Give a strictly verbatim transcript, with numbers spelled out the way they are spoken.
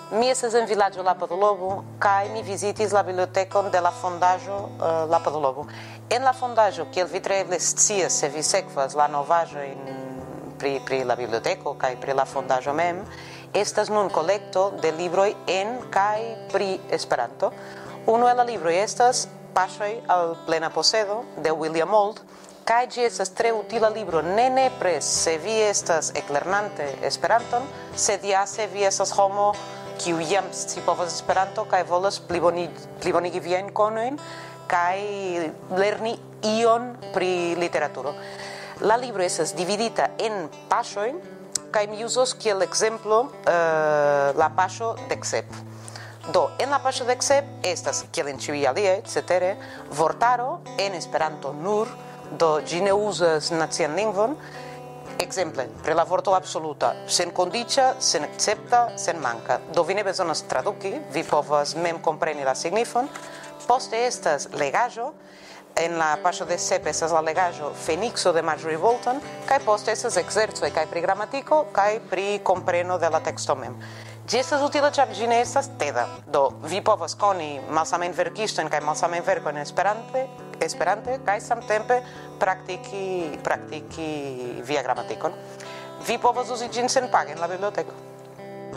mi estas en vilaĝo Lapa do Lobo kaj mi vizitis la bibliotekon de la fondaĵo uh, Lapa do Lobo. En la fondaĵo, kiel vi tre eble scias se vi sekvas la novaĵojn pri, pri la biblioteko kaj pri la fondaĵo mem, estas nun kolekto de libroj en kaj pri Esperanto. Unu el la libroj estas Paŝoj al plena posedo de William Auld, kaj ĝi estas tre utila libro ne nepre se vi estas eklernante Esperanton, sed ja se vi estas homo kiu jam scipovas Esperanto kaj volas plibonigi, plibonigi viajn konojn kaj lerni ion pri literaturo. La libro estas dividita en paŝojn kaj mi uzos kiel ekzemplo uh, la paŝo deksep. Do, en la paŝo deksep estas, kiel en ĉiuj aliaj, cetere, vortaro en Esperanto nur, do ĝi ne uzas nacian lingvon. Ekzemple, pri la vorto absoluta, senkondiĉa, senakcepta, senmanka. Do vi ne bezonas traduki, vi povas mem kompreni la signifon. Poste estas legaĵo, en la paŝo de sep estas la legaĵo Fenikso de Marjorie Bolton, kaj poste estas ekzercoj kaj pri gramatiko kaj pri kompreno de la teksto mem. Ĝi estas utila ĉar ĝi ne estas teda. Do, vi povas koni malsamajn verkistojn kaj malsamajn verkojn Esperante, Esperante kaj samtempe praktiki, praktiki via gramatikon. Vi povas uzi ĝin senpage en la biblioteko.